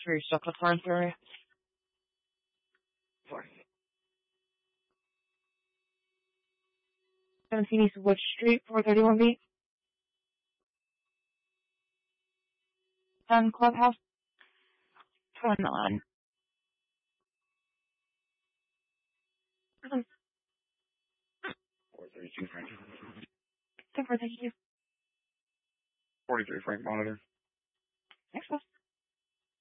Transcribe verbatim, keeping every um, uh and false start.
Three stuck with Florence area. Four. seventeen East Wood Street, four thirty-one B. ten Clubhouse. twenty-nine. four thirty-two Frank. ten four, thank you. forty-three Frank Monitor. Next one.